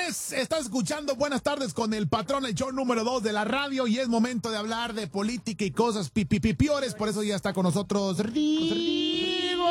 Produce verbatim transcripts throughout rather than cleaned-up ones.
tardes, estás escuchando Buenas Tardes con el patrón, el show número dos de la radio, y es momento de hablar de política y cosas pipipipiores. Por eso ya está con nosotros Rigo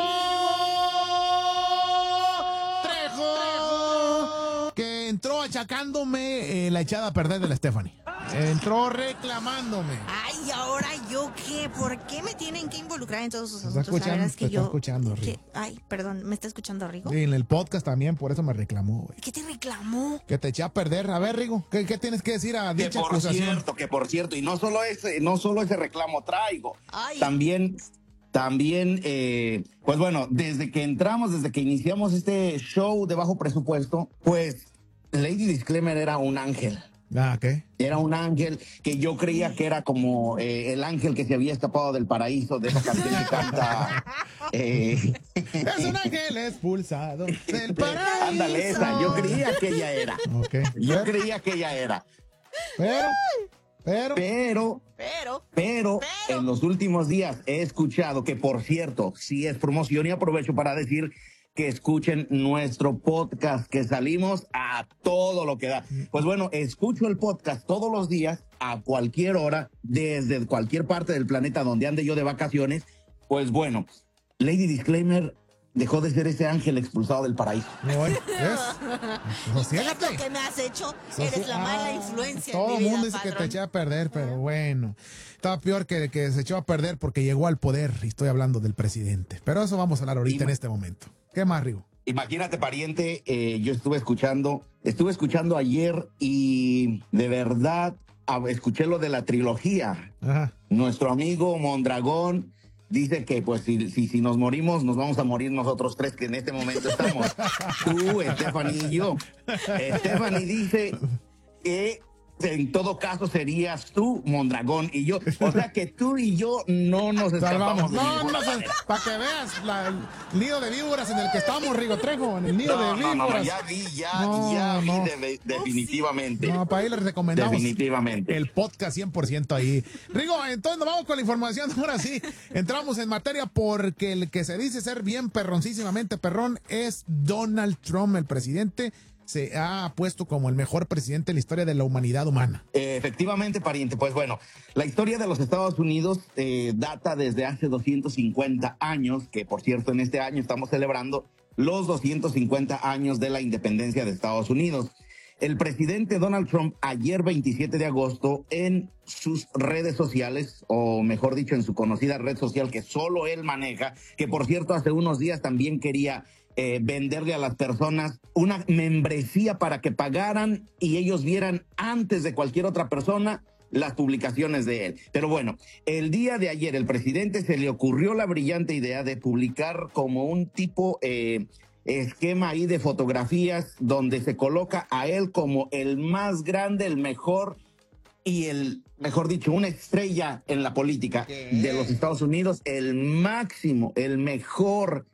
Trejo, que entró achacándome eh, la echada a perder de la Stephanie. Entró reclamándome. Ay, ¿ahora yo qué? ¿Por qué me tienen que involucrar en todos sus Te asuntos? está escuchando, La verdad es que te yo... está escuchando, Rigo. que- Ay, perdón, ¿me está escuchando Rigo? Y en el podcast también, por eso me reclamó, güey. ¿Qué te reclamó? Que te eché a perder. A ver, Rigo, ¿qué, qué tienes que decir a Que dicha por acusación? cierto, que por cierto, y no solo ese, no solo ese reclamo traigo, Ay. también, también, eh, pues bueno, desde que entramos, desde que iniciamos este show de bajo presupuesto, pues Lady Disclaimer era un ángel. Ah, ¿qué? Era un ángel que yo creía que era como eh, el ángel que se había escapado del paraíso, de esa canción que canta. Eh, Es un ángel expulsado del paraíso. Ándale, esa. Yo creía que ella era. Ok. Yo Pero, creía que ella era. pero, pero, Pero, Pero... pero, Pero. en los últimos días he escuchado que, por cierto, sí es promoción y aprovecho para decir que escuchen nuestro podcast, que salimos a todo lo que da. Pues bueno, escucho el podcast todos los días, a cualquier hora, desde cualquier parte del planeta donde ande yo de vacaciones. Pues bueno, Lady Disclaimer dejó de ser ese ángel expulsado del paraíso. no, ¿ves? ¿Qué Sosiégate. es lo que me has hecho? Sosi- Eres la mala Ah, influencia Todo en el mi vida, mundo dice que te patrón. eché a perder, pero bueno. Estaba peor que, que se echó a perder porque llegó al poder, y estoy hablando del presidente. Pero eso vamos a hablar ahorita Y- en este momento. ¿Qué más, Rigo? Imagínate, pariente, eh, yo estuve escuchando, estuve escuchando ayer y de verdad a- escuché lo de la trilogía. Ajá. Nuestro amigo Mondragón dice que pues si, si, si nos morimos, nos vamos a morir nosotros tres que en este momento estamos. Tú, Stephanie y yo. Stephanie dice que en todo caso serías tú, Mondragón, y yo. O sea que tú y yo no nos Salvamos. escapamos. de No, ninguna no, manera. para que veas la- el nido de víboras en el que estamos, Rigo Trejo, en el nido No, de no, no, víboras. no, ya vi, ya, No, ya vi, no. de- definitivamente. No, para ahí les recomendamos Definitivamente. el podcast cien por ciento ahí. Rigo, entonces nos vamos con la información. Ahora sí, entramos en materia porque el que se dice ser bien perroncísimamente perrón es Donald Trump, el presidente. Se ha puesto como el mejor presidente en la historia de la humanidad humana. Eh, efectivamente, pariente. Pues bueno, la historia de los Estados Unidos eh, data desde hace doscientos cincuenta años, que por cierto en este año estamos celebrando los doscientos cincuenta años de la independencia de Estados Unidos. El presidente Donald Trump ayer veintisiete de agosto en sus redes sociales, o mejor dicho en su conocida red social que solo él maneja, que por cierto hace unos días también quería eh, venderle a las personas una membresía para que pagaran y ellos vieran antes de cualquier otra persona las publicaciones de él. Pero bueno, el día de ayer el presidente se le ocurrió la brillante idea de publicar como un tipo eh, esquema ahí de fotografías donde se coloca a él como el más grande, el mejor y el, mejor dicho, una estrella en la política de los Estados Unidos, el máximo, el mejor